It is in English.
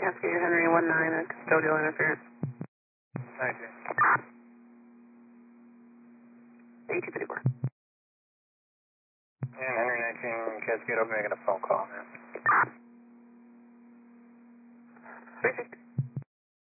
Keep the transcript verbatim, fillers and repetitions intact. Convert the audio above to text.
Cascade Henry one nine, uh, custodial interference. Thank you. eighty-two fifty-four. And Henry nineteen, Cascade, I'll be making a phone call now.